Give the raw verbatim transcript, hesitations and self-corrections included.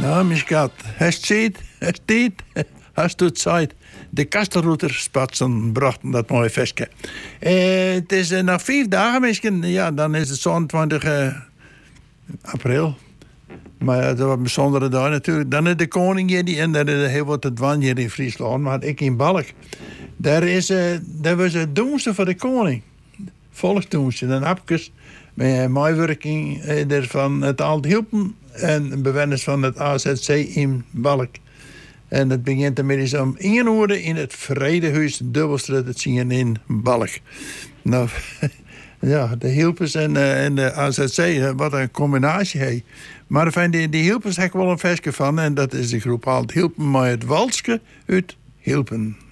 Ja, misgat. Hast ziet, hast dit, hast du tijd. De kastelrouter spatsen brachten dat mooie vestje. Eh, het is uh, nog vijf dagen misschien. Ja, dan is het zevenentwintig april. Maar ja, dat was een bijzondere dag natuurlijk. Dan is de koning hier en dan is heel wat te dwan hier in Friesland. Maar ik in Balk. Daar, is, uh, daar was het doenste voor de koning. Volksdoenste. Dan hapjes met meewerking uh, van het Alt Hilpen en bewoners van het A Z C in Balk. En het begint inmiddels om één uur in het Vredehuis Dubbelstraat te zien in Balk. Nou, ja, de Hilpers en, uh, en de A Z C, wat een combinatie heeft. Maar van die, die Hilpers heb ik wel een versje van. En dat is de groep Alt Hilpen, maar het Walske uit Hilpen.